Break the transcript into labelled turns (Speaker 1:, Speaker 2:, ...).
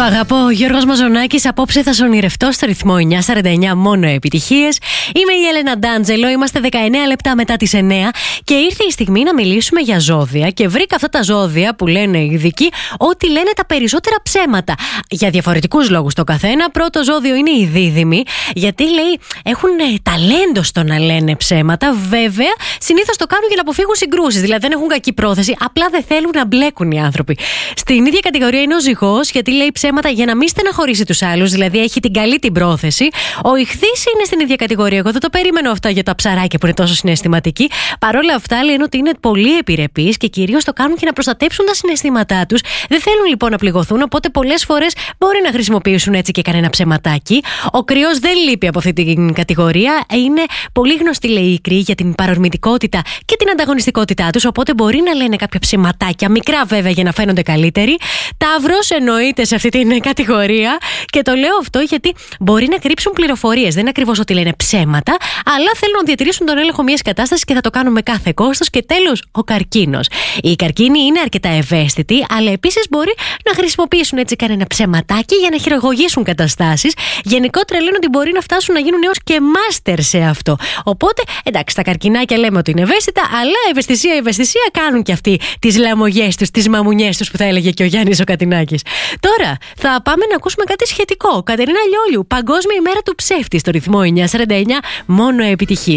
Speaker 1: Αγαπώ, Γιώργος Μαζονάκης. Απόψε θα σε ονειρευτώ στο ρυθμό 949, μόνο επιτυχίες. Είμαι η Έλενα Ντάντζελο. Είμαστε 19 λεπτά μετά τις 9 και ήρθε η στιγμή να μιλήσουμε για ζώδια. Και βρήκα αυτά τα ζώδια που λένε οι ειδικοί ότι λένε τα περισσότερα ψέματα. Για διαφορετικούς λόγους το καθένα. Πρώτο ζώδιο είναι οι δίδυμοι, γιατί λέει έχουν ταλέντο στο να λένε ψέματα. Βέβαια, συνήθως το κάνουν για να αποφύγουν συγκρούσεις. Δηλαδή δεν έχουν κακή πρόθεση, απλά δεν θέλουν να μπλέκουν οι άνθρωποι. Στην ίδια κατηγορία είναι ο Ζυγός, γιατί λέει ψέματα για να μην στεναχωρήσει τους άλλους, δηλαδή έχει την καλή την πρόθεση. Ο Ιχθύς είναι στην ίδια κατηγορία. Εγώ δεν το περίμενα αυτά για τα ψαράκια που είναι τόσο συναισθηματικοί. Παρ' όλα αυτά λένε ότι είναι πολύ επιρρεπείς και κυρίως το κάνουν και να προστατέψουν τα συναισθήματά τους. Δεν θέλουν λοιπόν να πληγωθούν, οπότε πολλές φορές μπορεί να χρησιμοποιήσουν έτσι και κανένα ψεματάκι. Ο Κρυός δεν λείπει από αυτή την κατηγορία. Είναι πολύ γνωστοί, λέει, οι Κρύοι για την παρορμητικότητα και την ανταγωνιστικότητά τους, οπότε μπορεί να λένε κάποια ψεματάκια, μικρά βέβαια, για να φαίνονται καλύτεροι. Ταύρος εννοείται σε αυτή την κατηγορία και το λέω αυτό γιατί μπορεί να κρύψουν πληροφορίες. Δεν είναι ακριβώς ότι λένε ψέματα, αλλά θέλουν να διατηρήσουν τον έλεγχο μιας κατάστασης και θα το κάνουν με κάθε κόστος. Και τέλος, ο Καρκίνος. Οι καρκίνοι είναι αρκετά ευαίσθητοι, αλλά επίσης μπορεί να χρησιμοποιήσουν έτσι κανένα ψεματάκι για να χειραγωγήσουν καταστάσεις. Γενικότερα λένε ότι μπορεί να φτάσουν να γίνουν έως και μάστερ σε αυτό. Οπότε, εντάξει, τα καρκινάκια λέμε ότι είναι ευαίσθητα, αλλά ευαισθησία κάνουν και αυτοί τις λαμογιές τους, τις μαμουνιές τους που θα έλεγε και ο Γιάννης ο Κατινάκης. Τώρα θα πάμε να ακούσουμε κάτι σχετικό. Κατερίνα Λιόλιου, Παγκόσμια ημέρα του ψεύτη στο ρυθμό 949, μόνο επιτυχία.